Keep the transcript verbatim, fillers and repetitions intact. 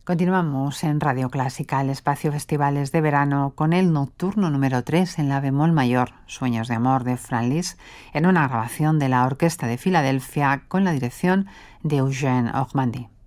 Continuamos en Radio Clásica, el espacio Festivales de Verano, con el nocturno número tres en la bemol mayor, Sueños de amor de Franz Liszt, en una grabación de la Orquesta de Filadelfia con la dirección de Eugène Ormandy.